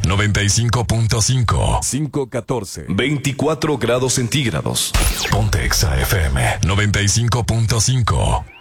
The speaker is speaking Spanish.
95.5. 514. 24 grados centígrados. Ponte Exa FM 95.5.